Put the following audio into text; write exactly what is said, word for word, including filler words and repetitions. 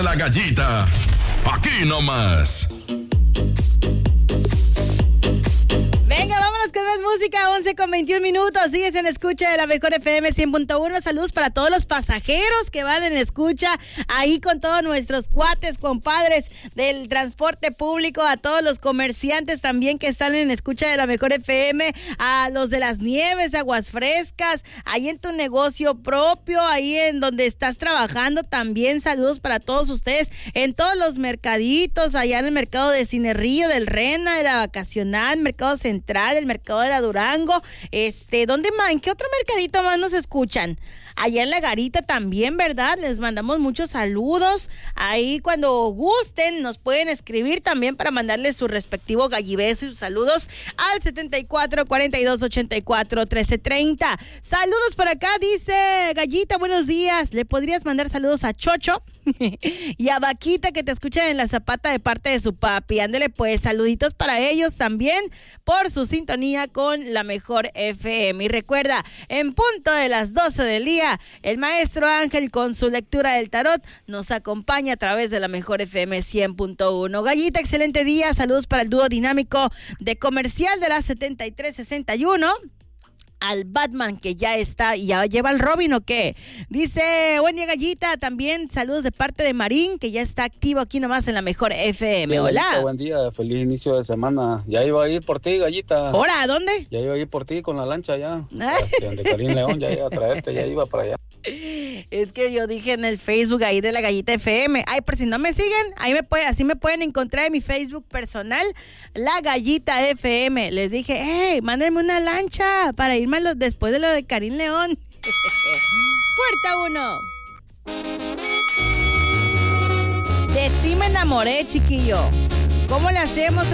La Gallita, aquí nomás. Venga, vámonos con más música, once con veintiún minutos. Sigues en escucha de la mejor F M cien punto uno. Saludos para todos los pasajeros que van en escucha, ahí con todos nuestros cuates, compadres del transporte público, a todos los comerciantes también que están en escucha de la mejor F M, a los de las nieves, aguas frescas, ahí en tu negocio propio, ahí en donde estás trabajando también. Saludos para todos ustedes en todos los mercaditos, allá en el mercado de Cinerrillo, del Rena, de la Vacacional, Mercado Central, el mercado de la Durango. Este, ¿dónde más? ¿En qué otro mercadito más nos escuchan? Allá en La Garita también, ¿verdad? Les mandamos muchos saludos. Ahí cuando gusten nos pueden escribir también para mandarles su respectivo gallibeso y sus saludos al setenta y cuatro, cuarenta y dos, ochenta y cuatro, trece, treinta. Saludos por acá, dice Gallita, buenos días. ¿Le podrías mandar saludos a Chocho? Y a Vaquita, que te escuchan en La Zapata de parte de su papi? Ándele pues, saluditos para ellos también por su sintonía con la mejor F M. Y recuerda, en punto de las doce del día, el maestro Ángel con su lectura del tarot nos acompaña a través de la mejor F M cien punto uno. Gallita, excelente día, saludos para el dúo dinámico de Comercial de la setenta y tres sesenta y uno. Al Batman, que ya está y ya lleva el Robin, ¿o qué? Dice, buen día, Gallita, también saludos de parte de Marín, que ya está activo aquí nomás en la mejor F M. Bien, hola. Gallita, buen día, feliz inicio de semana. Ya iba a ir por ti, Gallita. ¿Hora? ¿A dónde? Ya iba a ir por ti con la lancha ya. De Karim León, ya iba a traerte, ya iba para allá. Es que yo dije en el Facebook ahí de la Gallita F M. Ay, por si no me siguen, ahí me pueden, así me pueden encontrar en mi Facebook personal, La Gallita F M. Les dije, hey, mándenme una lancha para irme a los, después de lo de Karim León. Puerta uno. De ti me enamoré, chiquillo. ¿Cómo le hacemos?